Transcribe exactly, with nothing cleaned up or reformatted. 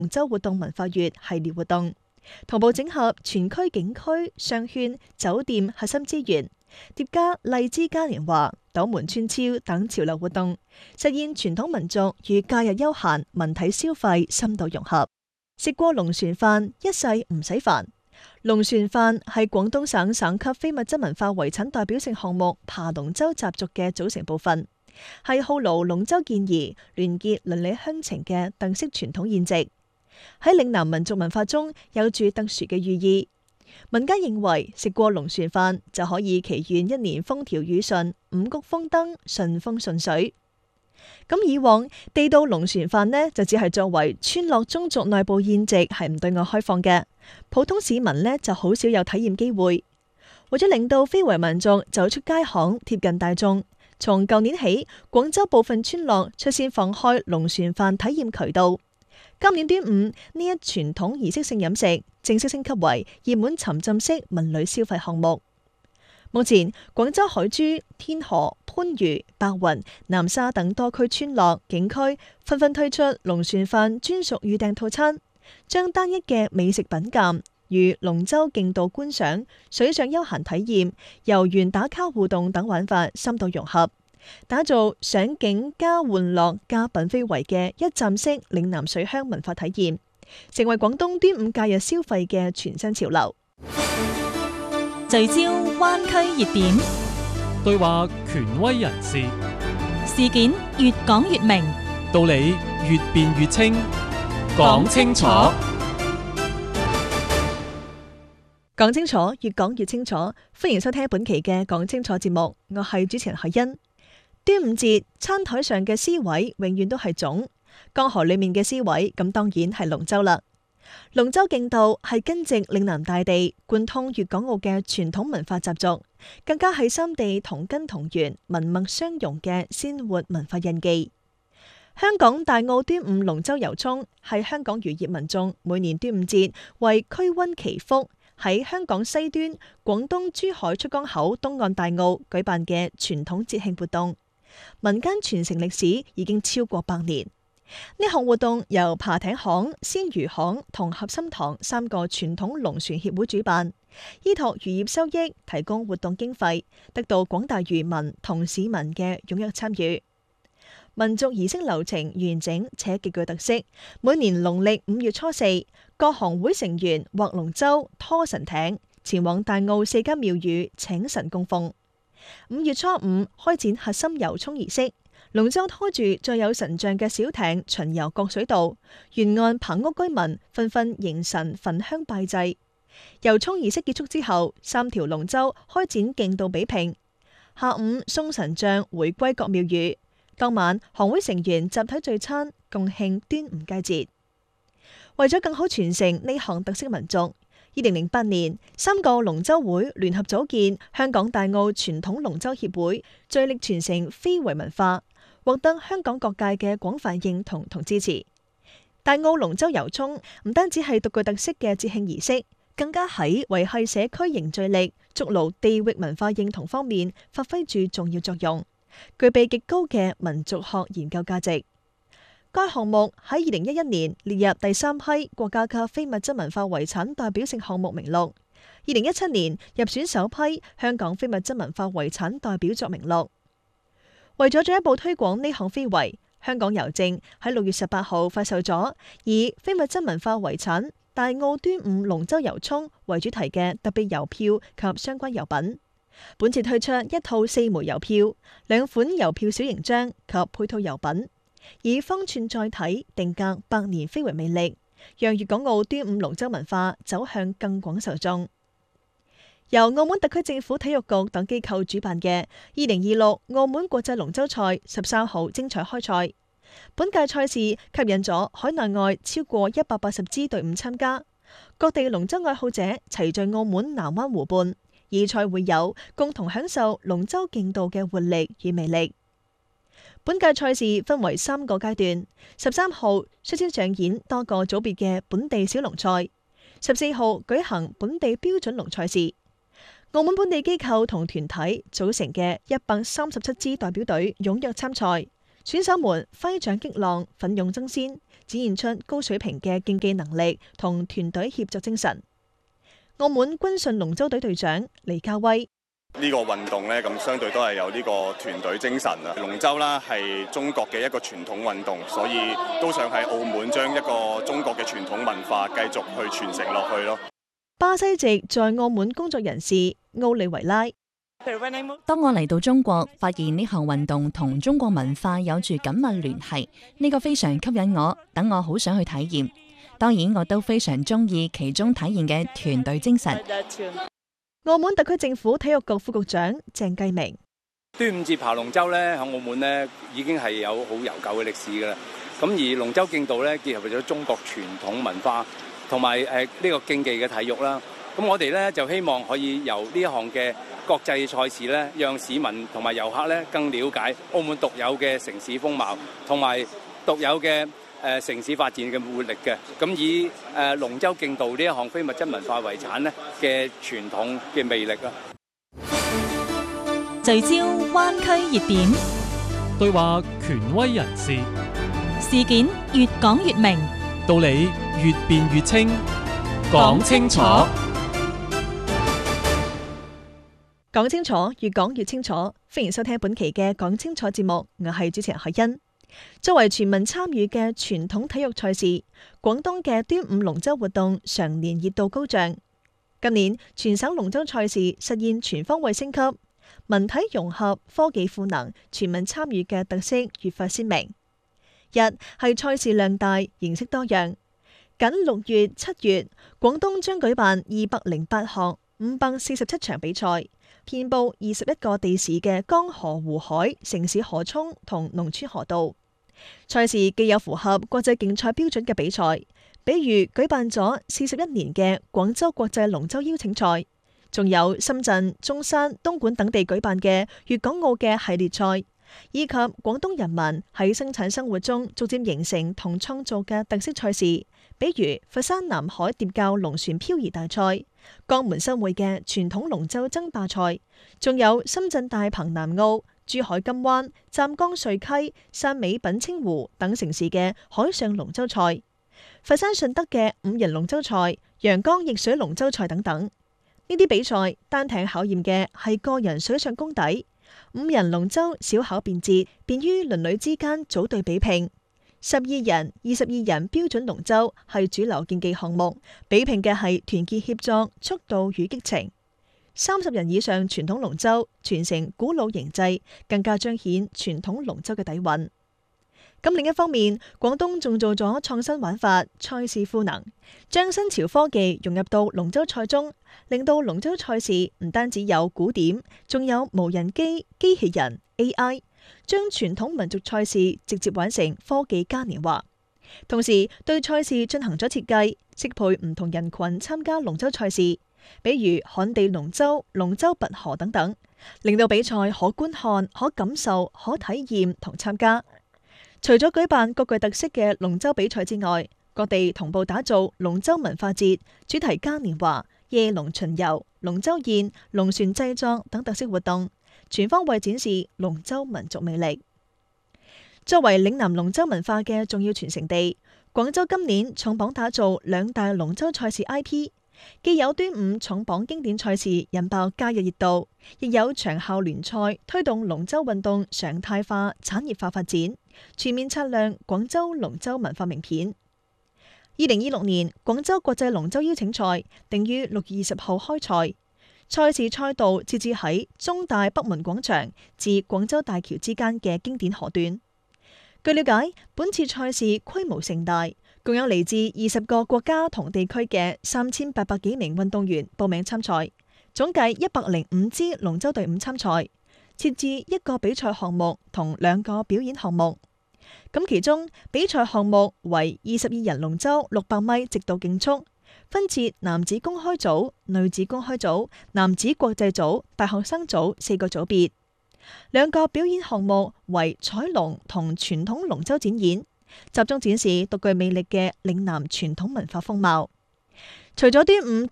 龍舟活動文化月系列活動，同步整合全區景區、商圈、酒店核心資源，疊加荔枝嘉年華、斗門村超等潮流活動，實現傳統民俗與假日休閒文體消費深度融合。食過龍船飯，一世唔使煩。龍船飯係廣東省省級非物質文化遺產代表性項目爬龍舟習俗嘅組成部分，係號召龍舟健兒、聯結鄰里鄉情嘅特色傳統宴席。喺嶺南民族文化中有住特殊嘅寓意。民間認為食過龍船飯就可以祈願一年風調雨順、五穀豐登、順風順水。咁以往地道龍船飯呢，就只係作為村落宗族內部宴席，係唔對外開放嘅，普通市民呢，就好少有體驗機會。為咗令到非遺民族走出街巷，貼近大眾，從舊年起，廣州部分村落率先放開龍船飯體驗渠道。今年端午呢一傳統儀式性飲食正式升級為熱門沉浸式文旅消費項目。目前，廣州海珠、天河、番禺、白雲、南沙等多區村落景區紛紛推出龍船飯專屬預訂套餐，將單一嘅美食品鑑與龍舟競渡觀賞、水上休閒體驗、遊園打卡互動等玩法深度融合，打造賞景加玩樂加品非遺嘅一站式嶺南水鄉文化體驗，成為廣東端午假日消費嘅全新潮流。 聚焦灣區熱點， 對話權威人士， 事件越講越明， 道理越辯越清，講清楚， 講清楚，越講越清楚。歡迎收聽本期嘅講清楚節目，我係主持人海欣。端午節餐台上嘅詩位永遠都係粽，江河裏面嘅詩位咁當然係龍舟啦。龍舟競渡係根植嶺南大地、貫通粵港澳嘅傳統文化習俗，更加係三地同根同源、文脈相融嘅鮮活文化印記。香港大澳端午龍舟遊涌係香港漁業民眾每年端午節為驅瘟祈福，喺香港西端、廣東珠海出江口東岸大澳舉辦嘅傳統節慶活動，民間傳承歷史已經超過百年。呢項活動由爬艇行、鮮魚行同合心堂三個傳統龍船協會主辦，依託漁業收益提供活動經費，得到廣大漁民同市民嘅踴躍參與。民族儀式流程完整且極具特色，每年農曆五月初四，各行會成員劃龍舟、拖神艇前往大澳四間廟宇請神供奉。五月初五開展核心遊涌儀式。龍舟拖住載有神像嘅小艇巡遊各水道，沿岸棚屋居民紛紛迎神焚香拜祭。遊涌儀式結束之後，三條龍舟開展競渡比拼。下午送神像回歸各廟宇，當晚行會成員集體聚餐，共慶端午佳節。為咗更好傳承呢項特色民族，二零零八年三個龍舟會聯合組建香港大澳傳統龍舟協會，致力傳承非遺文化，獲得香港各界嘅廣泛認同同支持。大澳龍舟遊涌唔單止係獨具特色嘅節慶儀式，更加喺維繫社區凝聚力、築牢地域文化認同方面發揮住重要作用，具備極高嘅民族學研究價值。該項目喺二零一一年列入第三批國家級非物質文化遺產代表性項目名錄，二零一七年入選首批香港非物質文化遺產代表作名錄。為咗進一步推廣呢項非遺，香港郵政喺六月十八號發售咗以非物質文化遺產大澳端午龍舟遊涌為主題嘅特別郵票及相關郵品。本次推出一套四枚郵票、兩款郵票小型張及配套郵品，以方寸載體定格百年非遺魅力，讓粵港澳端午龍舟文化走向更廣受眾。由澳門特區政府體育局等機構主辦嘅二零二六澳門國際龍舟賽十三號精彩開賽。本屆賽事吸引咗海內外超過一百八十支隊伍參加，各地龍舟愛好者齊聚澳門南灣湖畔，以賽會友，共同享受龍舟競渡嘅活力與魅力。本屆賽事分為三個階段，十三號率先上演多個組別嘅本地小龍賽，十四號舉行本地標準龍賽事。澳門本地機構同團體組成嘅一百三十七支代表隊踴躍參賽，選手們揮槳激浪，奮勇爭先， 展現出高水平嘅競技能力同團隊協作精神。澳門軍訓龍舟隊隊長李家威： 呢個運動呢，咁相對都係有呢個團隊精神啊。龍舟啦係中國嘅一個傳統運動，所以都想喺澳門將一個中國嘅傳統文化繼續去傳承落去咯。 巴西籍在澳門工作人士奧利維拉： 當我嚟到中國，發現呢項運動同中國文化有住緊密聯繫，呢個非常吸引我，等我好想去體驗。當然，我都非常中意其中體現嘅團隊精神。 澳門特區政府體育局副局長鄭繼明： 端午節爬龍舟咧，喺澳門咧已經係有好悠久嘅歷史㗎啦。咁而龍舟競渡咧，結合咗中國傳統文化同埋誒呢個競技嘅體育啦。咁我哋咧就希望可以由呢一項嘅國際賽事咧，讓市民同埋遊客咧更了解澳門獨有嘅城市風貌同埋獨有嘅誒城市發展嘅活力嘅。咁以誒龍舟競渡呢一項非物質文化遺產咧嘅傳統嘅魅力啦。 聚焦灣區熱點， 對話權威人士， 事件越講越明， 道理越辯越清，講清楚。 講清楚，越講越清楚。歡迎收聽本期嘅講清楚節目，我係主持人海欣。作為全民參與嘅傳統體育賽事，廣東嘅端午龍舟活動常年熱度高漲。今年全省龍舟賽事實現全方位升級，文體融合、科技賦能、全民參與嘅特色越發鮮明。一係賽事量大、形式多樣。僅六月、七月，廣東將舉辦二百零八項、五百四十七場比賽，遍佈二十一個地市嘅江河湖海、城市河涌同農村河道。賽事既有符合國際競賽標準嘅比賽，比如舉辦咗四十一年嘅廣州國際龍舟邀請賽，仲有深圳、中山、東莞等地舉辦嘅粵港澳嘅系列賽，以及廣東人民喺生產生活中逐漸形成同創造嘅特色賽事，比如佛山南海疊滘龍船漂移大賽、江門新會嘅傳統龍舟爭霸賽，仲有深圳大鵬南澳、珠海金灣、湛江穗溪、汕尾品清湖等城市嘅海上龍舟賽，佛山順德嘅五人龍舟賽、陽江逆水龍舟賽等等。呢啲比賽單艇考驗嘅係個人水上功底，五人龍舟小巧便捷，便於鄰里之間組隊比拼。十二人、二十二人標準龍舟係主流競技項目，比拼嘅係團結協作、速度與激情。三十人以上傳統龍舟傳承古老形制，更加彰顯傳統龍舟嘅底蘊。咁另一方面，廣東仲做咗創新玩法，賽事賦能，將新潮科技融入到龍舟賽中，令到龍舟賽事唔單止有古典，仲有無人機、機器人、A I， 將傳統民族賽事直接玩成科技嘉年華。同時對賽事進行咗設計，適配唔同人群參加龍舟賽事，比如旱地龍舟、龍舟拔河等等，令到比賽可觀看、可感受、可體驗同參加。除咗舉辦各具特色嘅龍舟比賽之外，各地同步打造龍舟文化節、主題嘉年華、夜龍巡遊、龍舟宴、龍船製作等特色活動，全方位展示龍舟民族魅力。作為嶺南龍舟文化嘅重要傳承地，廣州今年重磅打造兩大龍舟賽事 I P， 既有端午重磅經典賽事引爆假日熱度，亦有長效聯賽推動龍舟運動常態化、產業化發展，全面擦亮廣州龍舟文化名片。二零二六年廣州國際龍舟邀請賽定於六月二十號開賽，賽事賽道設置喺中大北門廣場至廣州大橋之間嘅經典河段。據了解，本次賽事規模盛大，共有嚟自二十個國家同地區嘅三千八百幾名運動員報名參賽，總計一百零五支龍舟隊伍參賽，設置一個比賽項目同兩個表演項目。咁其中比賽項目為二十二人龍舟六百米直道競速，分設男子公開組、女子公開組、男子國際組、大學生組四個組別。兩個表演項目為彩龍同傳統龍舟展演，集中展示獨具魅力嘅嶺南傳統文化風貌。除咗端午